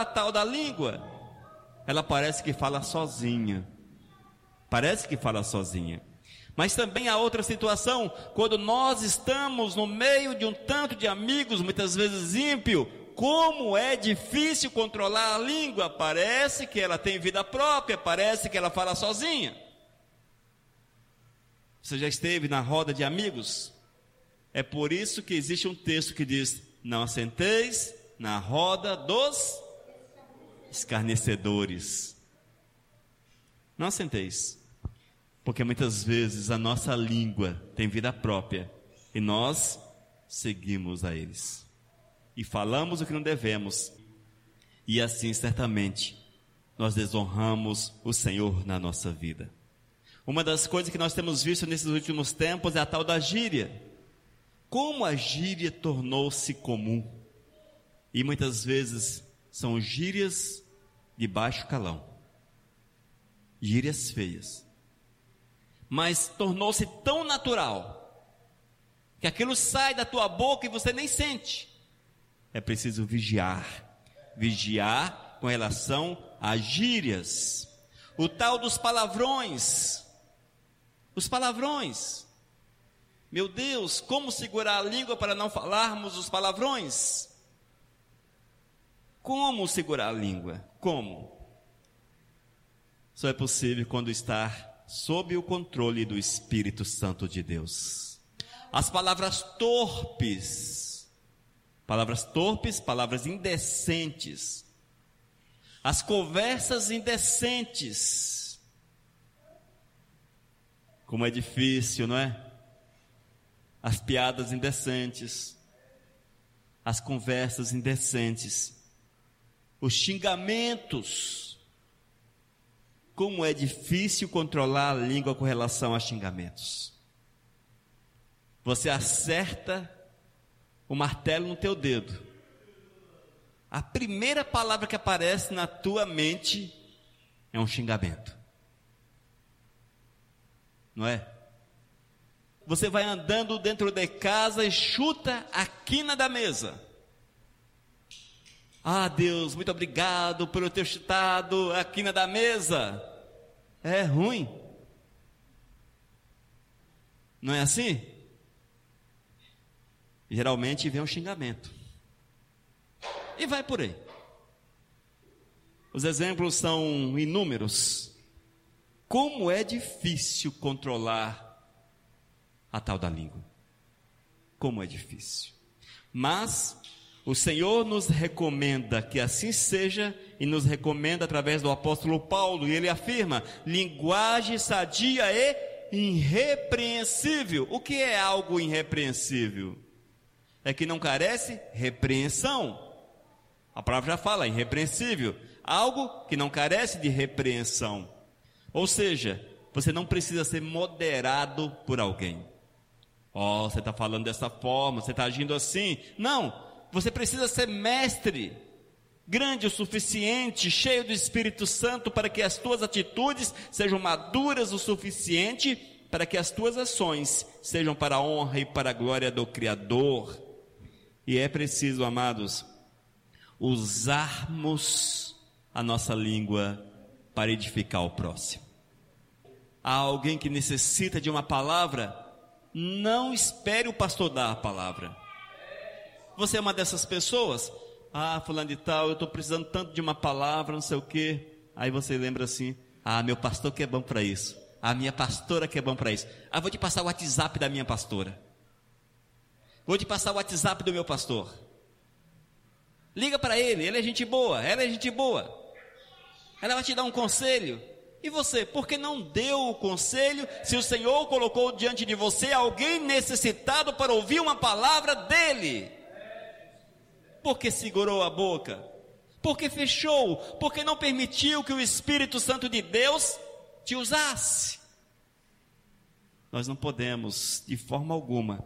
tal da língua, ela parece que fala sozinha. Parece que fala sozinha. Mas também há outra situação, quando nós estamos no meio de um tanto de amigos, muitas vezes ímpio, como é difícil controlar a língua. Parece que ela tem vida própria, parece que ela fala sozinha. Você já esteve na roda de amigos? É por isso que existe um texto que diz: não assenteis na roda dos escarnecedores. Não assenteis. Porque muitas vezes a nossa língua tem vida própria e nós seguimos a eles. E falamos o que não devemos. E assim, certamente, nós desonramos o Senhor na nossa vida. Uma das coisas que nós temos visto nesses últimos tempos é a tal da gíria. Como a gíria tornou-se comum. E muitas vezes são gírias de baixo calão. Gírias feias. Mas tornou-se tão natural que aquilo sai da tua boca e você nem sente. É preciso vigiar com relação a gírias. O tal dos palavrões. Os palavrões. Meu Deus, como segurar a língua para não falarmos os palavrões? Como segurar a língua? Como? Só é possível quando está sob o controle do Espírito Santo de Deus. As palavras torpes, palavras indecentes, as conversas indecentes. Como é difícil, não é? As piadas indecentes, as conversas indecentes, os xingamentos. Como é difícil controlar a língua com relação a xingamentos. Você acerta o martelo no teu dedo. A primeira palavra que aparece na tua mente é um xingamento. Não é? Você vai andando dentro de casa e chuta a quina da mesa. Ah, Deus, muito obrigado por eu ter chutado a quina da mesa. É ruim. Não é assim? Geralmente vem um xingamento. E vai por aí. Os exemplos são inúmeros. Como é difícil controlar a tal da língua. Como é difícil. Mas o Senhor nos recomenda que assim seja e nos recomenda através do apóstolo Paulo. E ele afirma: linguagem sadia e irrepreensível. O que é algo irrepreensível? É que não carece repreensão. A palavra já fala, irrepreensível. Algo que não carece de repreensão. Ou seja, você não precisa ser moderado por alguém. Oh, você está falando dessa forma, você está agindo assim. Não. Você precisa ser mestre, grande o suficiente, cheio do Espírito Santo, para que as tuas atitudes sejam maduras o suficiente, para que as tuas ações sejam para a honra e para a glória do Criador. E é preciso, amados, usarmos a nossa língua para edificar o próximo. Há alguém que necessita de uma palavra, não espere o pastor dar a palavra. Você é uma dessas pessoas? Ah, fulano de tal, eu estou precisando tanto de uma palavra, não sei o quê. Aí você lembra assim: ah, meu pastor que é bom para isso. A minha pastora que é bom para isso. Ah, vou te passar o WhatsApp da minha pastora. Vou te passar o WhatsApp do meu pastor. Liga para ele é gente boa, ela é gente boa. Ela vai te dar um conselho. E você, por que não deu o conselho se o Senhor colocou diante de você alguém necessitado para ouvir uma palavra dele? Porque segurou a boca, porque fechou, porque não permitiu que o Espírito Santo de Deus te usasse. Nós não podemos, de forma alguma,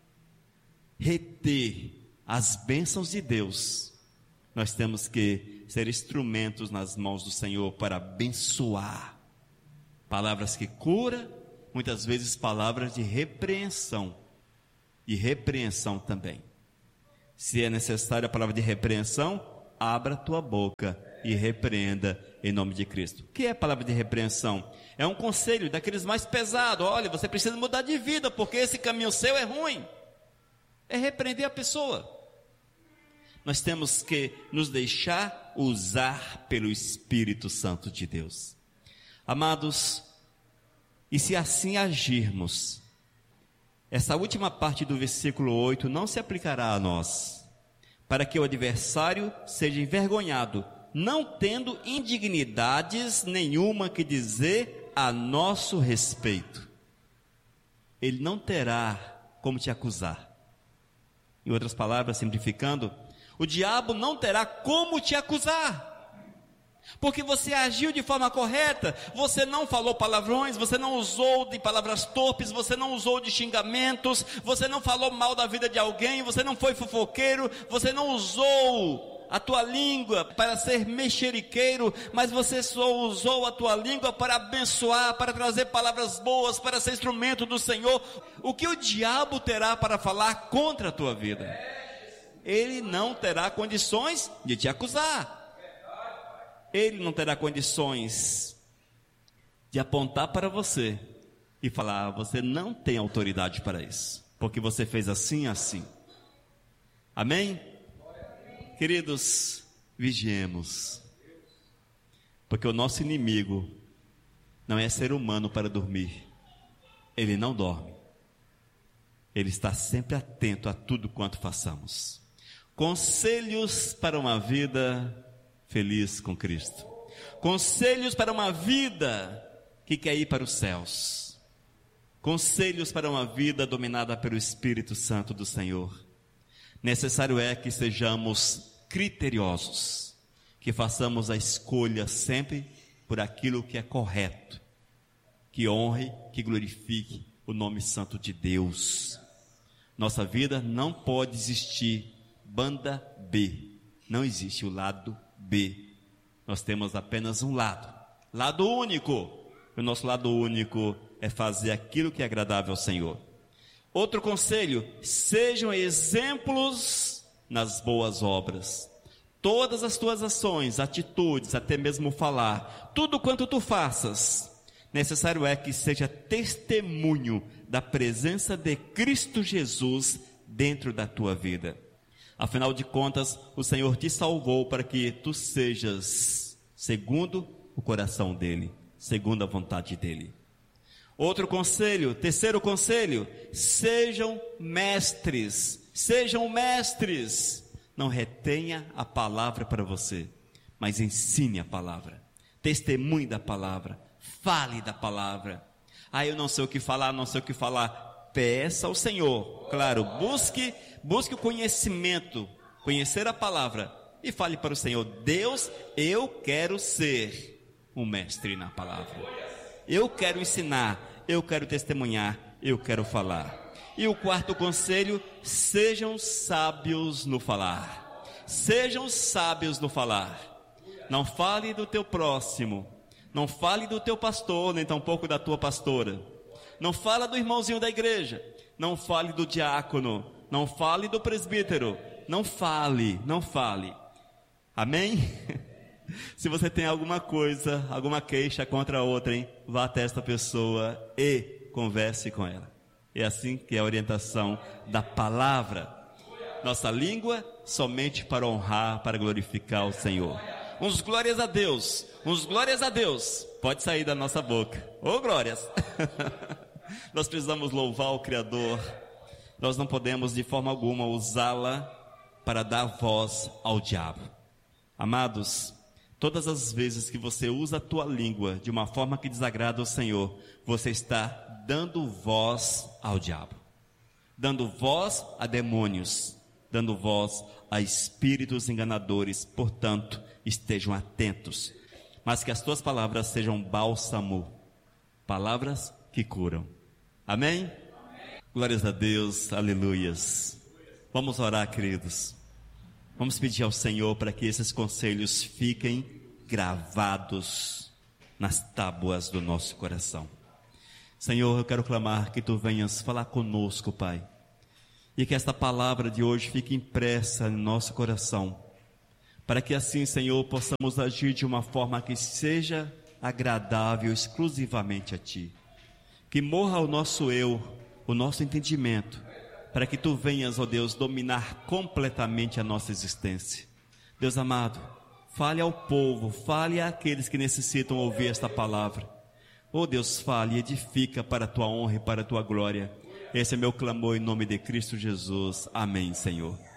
reter as bênçãos de Deus. Nós temos que ser instrumentos nas mãos do Senhor para abençoar. Palavras que curam, muitas vezes palavras de repreensão. E repreensão também. Se é necessária a palavra de repreensão, abra tua boca e repreenda em nome de Cristo. O que é a palavra de repreensão? É um conselho daqueles mais pesados. Olha, você precisa mudar de vida, porque esse caminho seu é ruim. É repreender a pessoa. Nós temos que nos deixar usar pelo Espírito Santo de Deus. Amados, e se assim agirmos, essa última parte do versículo 8 não se aplicará a nós, para que o adversário seja envergonhado, não tendo indignidades nenhuma que dizer a nosso respeito. Ele não terá como te acusar. Em outras palavras, simplificando, o diabo não terá como te acusar, porque você agiu de forma correta, você não falou palavrões, você não usou de palavras torpes, você não usou de xingamentos, você não falou mal da vida de alguém, você não foi fofoqueiro, você não usou a tua língua para ser mexeriqueiro, mas você só usou a tua língua para abençoar, para trazer palavras boas, para ser instrumento do Senhor. O que o diabo terá para falar contra a tua vida? Ele não terá condições de te acusar. Ele não terá condições de apontar para você e falar: você não tem autoridade para isso, porque você fez assim, assim. Amém? Queridos, vigiemos, porque o nosso inimigo não é ser humano para dormir. Ele não dorme. Ele está sempre atento a tudo quanto façamos. Conselhos para uma vida feliz com Cristo. Conselhos para uma vida que quer ir para os céus. Conselhos para uma vida dominada pelo Espírito Santo do Senhor. Necessário é que sejamos criteriosos, que façamos a escolha sempre por aquilo que é correto, que honre, que glorifique o nome santo de Deus. Nossa vida não pode existir banda B, não existe o lado B, nós temos apenas um lado único. O nosso lado único é fazer aquilo que é agradável ao Senhor. Outro conselho: sejam exemplos nas boas obras. Todas as tuas ações, atitudes, até mesmo falar, tudo quanto tu faças, necessário é que seja testemunho da presença de Cristo Jesus dentro da tua vida. Afinal de contas, o Senhor te salvou para que tu sejas segundo o coração dele, segundo a vontade dele. Outro conselho, terceiro conselho: sejam mestres. Não retenha a palavra para você, mas ensine a palavra, testemunhe da palavra, fale da palavra. Eu não sei o que falar, peça ao Senhor, claro, busque o conhecimento, conhecer a palavra, e fale para o Senhor: Deus, eu quero ser um mestre na palavra, eu quero ensinar, eu quero testemunhar, eu quero falar. E o quarto conselho: sejam sábios no falar. Sejam sábios no falar. Não fale do teu próximo, não fale do teu pastor, nem tampouco da tua pastora. Não fala do irmãozinho da igreja, não fale do diácono, não fale do presbítero. Não fale. Amém? Se você tem alguma coisa, alguma queixa contra outra, vá até esta pessoa e converse com ela. É assim que é a orientação da palavra. Nossa língua somente para honrar, para glorificar o Senhor. Uns glórias a Deus, pode sair da nossa boca. Oh, glórias! Nós precisamos louvar o Criador. Nós não podemos de forma alguma usá-la para dar voz ao diabo. Amados, todas as vezes que você usa a tua língua de uma forma que desagrada ao Senhor, você está dando voz ao diabo, dando voz a demônios, dando voz a espíritos enganadores. Portanto, estejam atentos, mas que as tuas palavras sejam bálsamo, palavras que curam. Amém? Amém. Glórias a Deus, aleluias. Vamos orar, queridos. Vamos pedir ao Senhor para que esses conselhos fiquem gravados nas tábuas do nosso coração. Senhor, eu quero clamar que Tu venhas falar conosco, Pai, e que esta palavra de hoje fique impressa no nosso coração, para que assim, Senhor, possamos agir de uma forma que seja agradável exclusivamente a Ti. Que morra o nosso eu, o nosso entendimento, para que Tu venhas, ó Deus, dominar completamente a nossa existência. Deus amado, fale ao povo, fale àqueles que necessitam ouvir esta palavra. Ó Deus, fale e edifica para a Tua honra e para a Tua glória. Esse é meu clamor em nome de Cristo Jesus. Amém, Senhor.